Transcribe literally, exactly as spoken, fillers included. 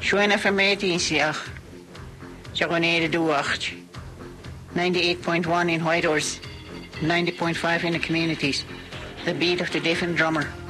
Shwena from eighteen siach. Jagonade duacht. ninety-eight point one in Whitehorse. ninety point five in the communities. The beat of the deaf and drummer.